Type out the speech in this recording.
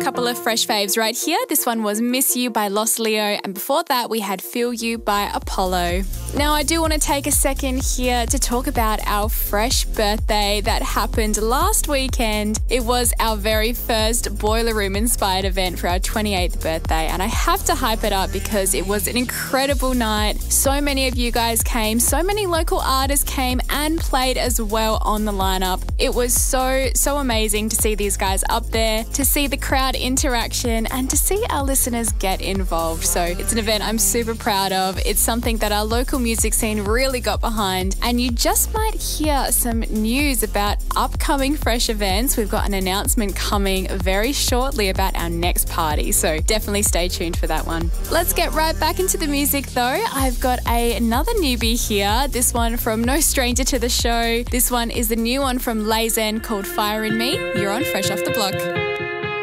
couple of fresh faves right here. This one was Miss You by Los Leo, and before that we had Feel You by Apollo. Now I do want to take a second here to talk about our fresh birthday that happened last weekend. It was our very first Boiler Room inspired event for our 28th birthday, and I have to hype it up because it was an incredible night. So many of you guys came, so many local artists came and played as well on the lineup. It was so amazing to see these guys up there, to see the crowd interaction and to see our listeners get involved. So it's an event I'm super proud of. It's something that our local music scene really got behind, and you just might hear some news about upcoming fresh events. We've got an announcement coming very shortly about our next party, so definitely stay tuned for that one. Let's get right back into the music though. I've got another newbie here, this one from no stranger to the show. This one is the new one from Lazen called Fire in Me. You're on Fresh Off the Block.